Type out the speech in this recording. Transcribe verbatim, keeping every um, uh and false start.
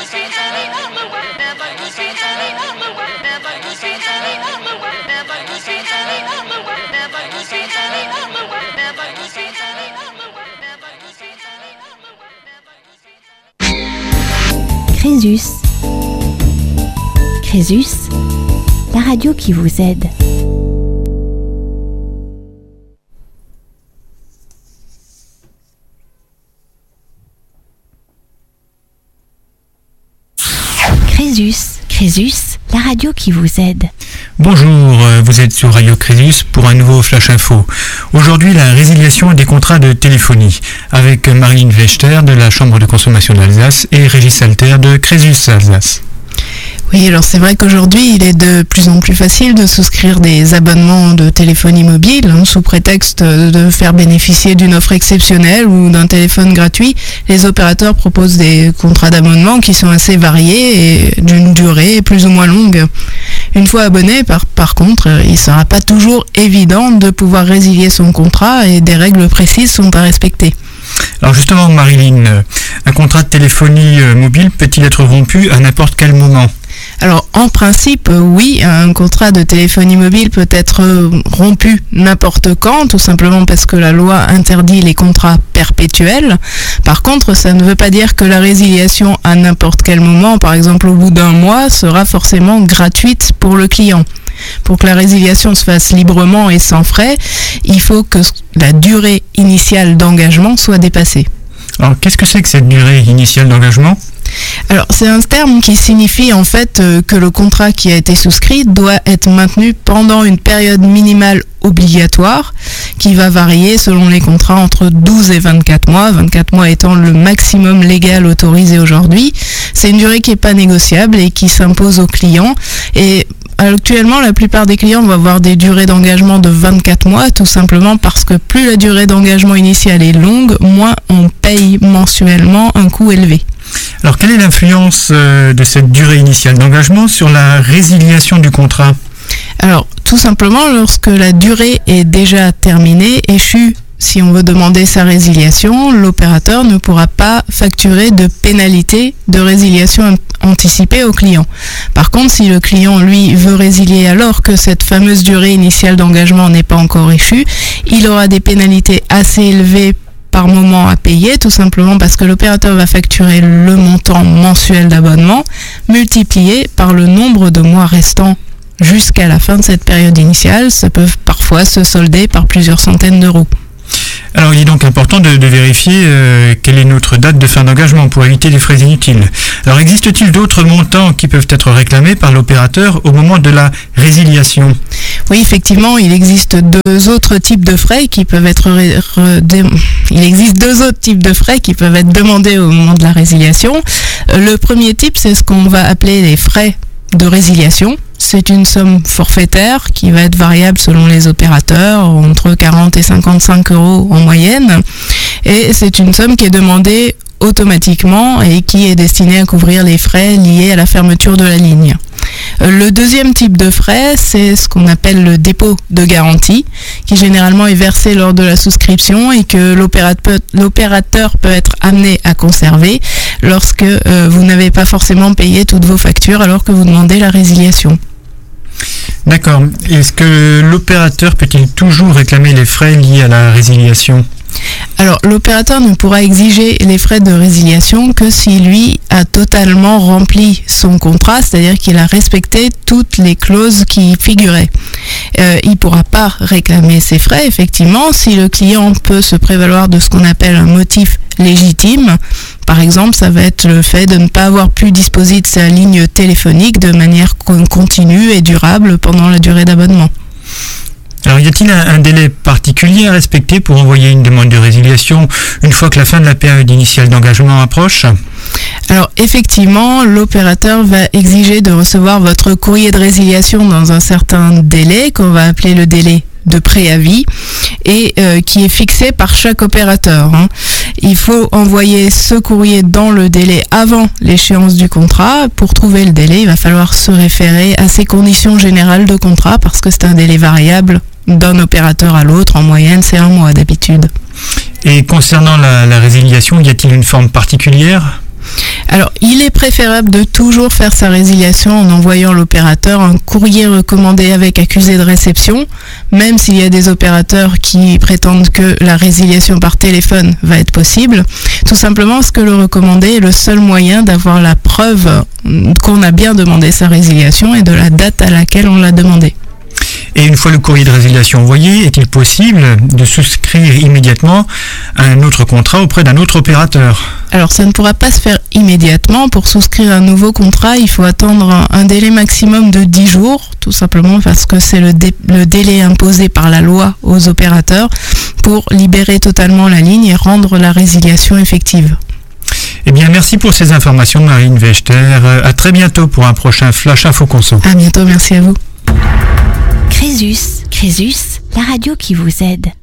Crésus. Crésus, la radio qui vous aide. Crésus, Crésus, la radio qui vous aide. Bonjour, vous êtes sur Radio Crésus pour un nouveau Flash Info. Aujourd'hui, la résiliation des contrats de téléphonie avec Marlene Wechter de la Chambre de consommation d'Alsace et Régis Alter de Crésus Alsace. Oui, alors c'est vrai qu'aujourd'hui, il est de plus en plus facile de souscrire des abonnements de téléphonie mobile, hein, sous prétexte de faire bénéficier d'une offre exceptionnelle ou d'un téléphone gratuit. Les opérateurs proposent des contrats d'abonnement qui sont assez variés et d'une durée plus ou moins longue. Une fois abonné, par, par contre, il ne sera pas toujours évident de pouvoir résilier son contrat et des règles précises sont à respecter. Alors justement, Marilyn, un contrat de téléphonie mobile peut-il être rompu à n'importe quel moment ? Alors, en principe, oui, un contrat de téléphonie mobile peut être rompu n'importe quand, tout simplement parce que la loi interdit les contrats perpétuels. Par contre, ça ne veut pas dire que la résiliation à n'importe quel moment, par exemple au bout d'un mois, sera forcément gratuite pour le client. Pour que la résiliation se fasse librement et sans frais, il faut que la durée initiale d'engagement soit dépassée. Alors, qu'est-ce que c'est que cette durée initiale d'engagement ? Alors, c'est un terme qui signifie en fait euh, que le contrat qui a été souscrit doit être maintenu pendant une période minimale obligatoire qui va varier selon les contrats entre douze et vingt-quatre mois, vingt-quatre mois étant le maximum légal autorisé aujourd'hui. C'est une durée qui n'est pas négociable et qui s'impose aux clients. Et actuellement, la plupart des clients vont avoir des durées d'engagement de vingt-quatre mois, tout simplement parce que plus la durée d'engagement initiale est longue, moins on paye mensuellement un coût élevé. Alors, quelle est l'influence euh, de cette durée initiale d'engagement sur la résiliation du contrat ? Alors, tout simplement, lorsque la durée est déjà terminée, échue, si on veut demander sa résiliation, l'opérateur ne pourra pas facturer de pénalité de résiliation anticipée au client. Par contre, si le client, lui, veut résilier alors que cette fameuse durée initiale d'engagement n'est pas encore échue, il aura des pénalités assez élevées par moment à payer, tout simplement parce que l'opérateur va facturer le montant mensuel d'abonnement multiplié par le nombre de mois restants jusqu'à la fin de cette période initiale. Ça peut parfois se solder par plusieurs centaines d'euros. Alors, il est donc important de, de vérifier euh, quelle est notre date de fin d'engagement pour éviter des frais inutiles. Alors, existe-t-il d'autres montants qui peuvent être réclamés par l'opérateur au moment de la résiliation ? Oui, effectivement, il existe deux autres types de frais qui peuvent être ré- re- dé- il existe deux autres types de frais qui peuvent être demandés au moment de la résiliation. Le premier type, c'est ce qu'on va appeler les frais de résiliation. C'est une somme forfaitaire qui va être variable selon les opérateurs, entre quarante et cinquante-cinq euros en moyenne. Et c'est une somme qui est demandée automatiquement et qui est destinée à couvrir les frais liés à la fermeture de la ligne. Le deuxième type de frais, c'est ce qu'on appelle le dépôt de garantie, qui généralement est versé lors de la souscription et que l'opérateur, l'opérateur peut être amené à conserver lorsque euh, vous n'avez pas forcément payé toutes vos factures alors que vous demandez la résiliation. D'accord. Est-ce que l'opérateur peut-il toujours réclamer les frais liés à la résiliation ? Alors, l'opérateur ne pourra exiger les frais de résiliation que si lui a totalement rempli son contrat, c'est-à-dire qu'il a respecté toutes les clauses qui y figuraient. Euh, il ne pourra pas réclamer ces frais, effectivement, si le client peut se prévaloir de ce qu'on appelle un motif légitime. Par exemple, ça va être le fait de ne pas avoir pu disposer de sa ligne téléphonique de manière continue et durable pendant la durée d'abonnement. Alors, y a-t-il un, un délai particulier à respecter pour envoyer une demande de résiliation une fois que la fin de la période initiale d'engagement approche ? Alors, effectivement, l'opérateur va exiger de recevoir votre courrier de résiliation dans un certain délai, qu'on va appeler le délai de préavis, et euh, qui est fixé par chaque opérateur. Hein. Il faut envoyer ce courrier dans le délai avant l'échéance du contrat. Pour trouver le délai, il va falloir se référer à ces conditions générales de contrat, parce que c'est un délai variable d'un opérateur à l'autre. En moyenne, c'est un mois d'habitude. Et concernant la, la résiliation, y a-t-il une forme particulière ? Alors, il est préférable de toujours faire sa résiliation en envoyant à l'opérateur un courrier recommandé avec accusé de réception, même s'il y a des opérateurs qui prétendent que la résiliation par téléphone va être possible. Tout simplement parce que le recommandé est le seul moyen d'avoir la preuve qu'on a bien demandé sa résiliation et de la date à laquelle on l'a demandé. Et une fois le courrier de résiliation envoyé, est-il possible de souscrire immédiatement un autre contrat auprès d'un autre opérateur ? Alors ça ne pourra pas se faire immédiatement. Pour souscrire un nouveau contrat, il faut attendre un, un délai maximum de dix jours, tout simplement parce que c'est le, dé, le délai imposé par la loi aux opérateurs pour libérer totalement la ligne et rendre la résiliation effective. Eh bien, merci pour ces informations, Marine Vechter. À très bientôt pour un prochain Flash Info Conso. À bientôt, merci à vous. Crésus, Crésus, la radio qui vous aide.